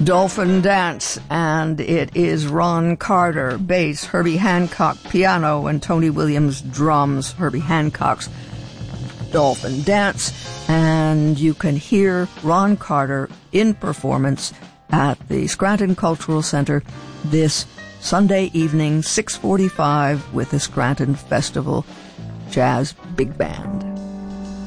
Dolphin Dance, and it is Ron Carter, bass, Herbie Hancock, piano, and Tony Williams, drums. Herbie Hancock's Dolphin Dance, and you can hear Ron Carter in performance at the Scranton Cultural Center this Sunday evening, 6:45, with the Scranton Festival Jazz Big Band.